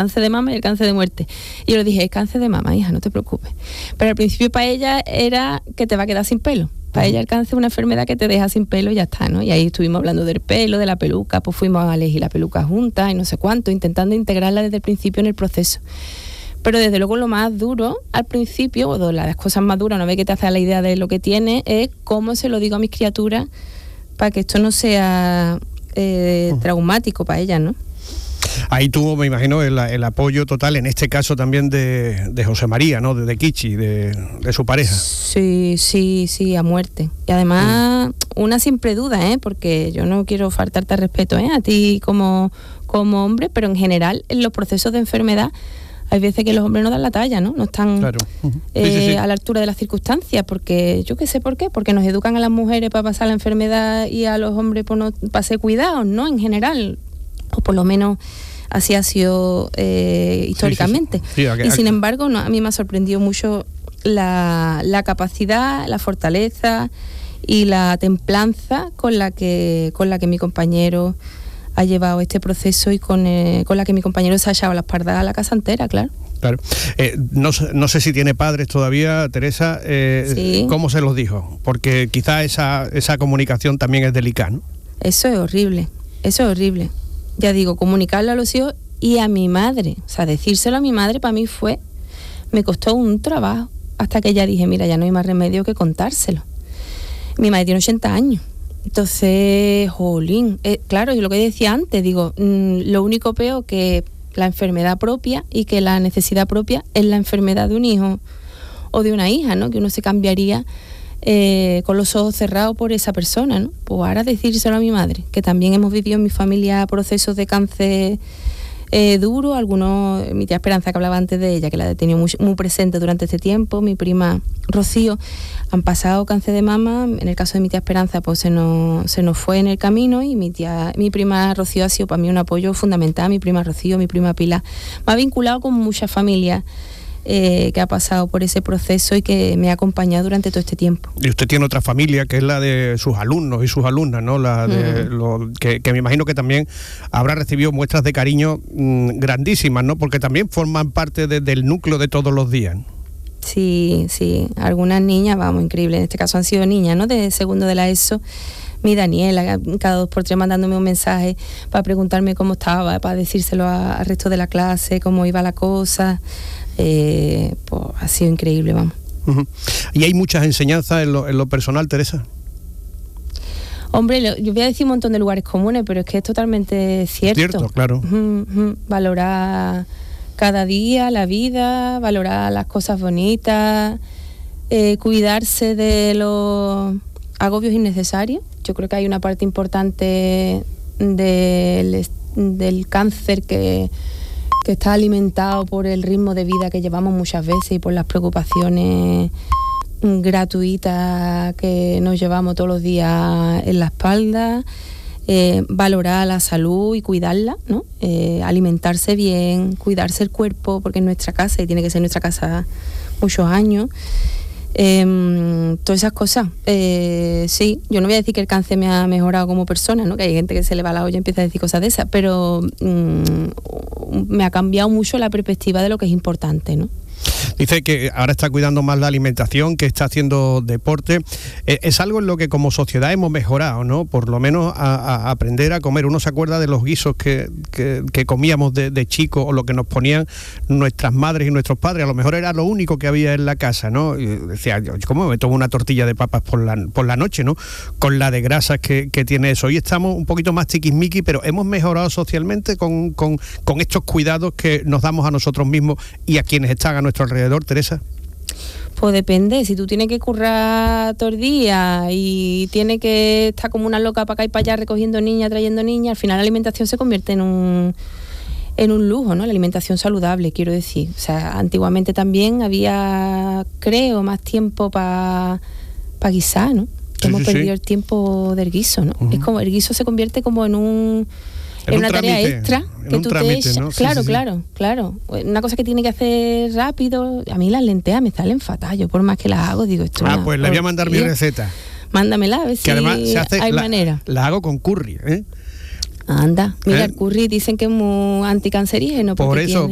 cáncer de mama y el cáncer de muerte. Y yo le dije, es cáncer de mama, hija, no te preocupes. Pero al principio para ella era que te va a quedar sin pelo. Para ella el cáncer es una enfermedad que te deja sin pelo y ya está, ¿no? Y ahí estuvimos hablando del pelo, de la peluca, pues fuimos a elegir la peluca juntas y no sé cuánto, intentando integrarla desde el principio en el proceso. Pero desde luego lo más duro al principio, o de las cosas más duras, una vez que te haces la idea de lo que tiene, es cómo se lo digo a mis criaturas para que esto no sea traumático para ellas, ¿no? Ahí tuvo, me imagino, el apoyo total, en este caso también de José María, ¿no? De Kichi, de su pareja. Sí, a muerte. Y además, una siempre duda, porque yo no quiero faltarte al respeto, a ti como hombre, pero en general, en los procesos de enfermedad, hay veces que los hombres no dan la talla, ¿no? No están claro. a la altura de las circunstancias, porque yo qué sé por qué, porque nos educan a las mujeres para pasar la enfermedad y a los hombres para ser cuidados, ¿no? En general, o por lo menos así ha sido históricamente. Sí. Y sin embargo, a mí me ha sorprendido mucho la capacidad, la fortaleza y la templanza con la que mi compañero ha llevado este proceso y con la que mi compañero se ha echado la espalda a la casa entera, claro. Claro. No sé si tiene padres todavía, Teresa. Sí. ¿Cómo se los dijo? Porque quizá esa comunicación también es delicada, ¿no? Eso es horrible. Ya digo, comunicarlo a los hijos y a mi madre. O sea, decírselo a mi madre para mí me costó un trabajo. Hasta que ya dije, mira, ya no hay más remedio que contárselo. Mi madre tiene 80 años. Entonces, jolín, claro, yo lo que decía antes, digo, lo único peor que la enfermedad propia y que la necesidad propia es la enfermedad de un hijo o de una hija, ¿no? Que uno se cambiaría con los ojos cerrados por esa persona, ¿no? Pues ahora decírselo a mi madre, que también hemos vivido en mi familia procesos de cáncer duro, algunos, mi tía Esperanza, que hablaba antes de ella, que la he tenido muy presente durante este tiempo, mi prima Rocío, han pasado cáncer de mama. En el caso de mi tía Esperanza, pues se nos fue en el camino, y mi prima Rocío ha sido para mí un apoyo fundamental, mi prima Rocío, mi prima Pilar. Me ha vinculado con muchas familias que ha pasado por ese proceso y que me ha acompañado durante todo este tiempo. Y usted tiene otra familia que es la de sus alumnos y sus alumnas, ¿no? La de que me imagino que también habrá recibido muestras de cariño grandísimas, ¿no? Porque también forman parte del núcleo de todos los días. Sí, algunas niñas, vamos, increíble. En este caso han sido niñas, ¿no? De segundo de la ESO. Mi Daniela, cada 2 por 3 mandándome un mensaje para preguntarme cómo estaba, para decírselo al resto de la clase, cómo iba la cosa. Pues ha sido increíble, vamos. ¿Y hay muchas enseñanzas en lo personal, Teresa? Hombre, yo voy a decir un montón de lugares comunes, pero es que es totalmente cierto. Cierto, claro. Valorar cada día la vida, valorar las cosas bonitas, cuidarse de los agobios innecesarios. Yo creo que hay una parte importante del cáncer que está alimentado por el ritmo de vida que llevamos muchas veces y por las preocupaciones gratuitas que nos llevamos todos los días en la espalda. Valorar la salud y cuidarla, ¿no? Alimentarse bien, cuidarse el cuerpo, porque es nuestra casa y tiene que ser nuestra casa muchos años. Todas esas cosas. Sí, yo no voy a decir que el cáncer me ha mejorado como persona, ¿no? Que hay gente que se le va la olla y empieza a decir cosas de esas, pero me ha cambiado mucho la perspectiva de lo que es importante, ¿no? Dice que ahora está cuidando más la alimentación, que está haciendo deporte. Es algo en lo que como sociedad hemos mejorado, ¿no? Por lo menos a aprender a comer. Uno se acuerda de los guisos que comíamos de chicos, o lo que nos ponían nuestras madres y nuestros padres. A lo mejor era lo único que había en la casa, ¿no? Y decía, ¿cómo me tomo una tortilla de papas por la noche, ¿no? Con la de grasas que tiene eso. Hoy estamos un poquito más tiquismiqui, pero hemos mejorado socialmente con estos cuidados que nos damos a nosotros mismos y a quienes están a nuestro alrededor, Teresa. Pues depende, si tú tienes que currar todo el día y tienes que estar como una loca para acá y para allá recogiendo niñas, trayendo niñas, al final la alimentación se convierte en un lujo, ¿no? La alimentación saludable, quiero decir. O sea, antiguamente también había, creo, más tiempo para guisar, ¿no? Hemos perdido el tiempo del guiso, ¿no? Es como el guiso se convierte como en una tarea extra que tú te echas, ¿no? Claro. Una cosa que tiene que hacer rápido. A mí las lentejas me salen fatal. Yo por más que las hago, digo esto. Pues le voy a mandar mi receta. Mándamela, a ver si además hay manera. La hago con curry, ¿eh? Anda, mira, el curry dicen que es muy anticancerígeno. Por eso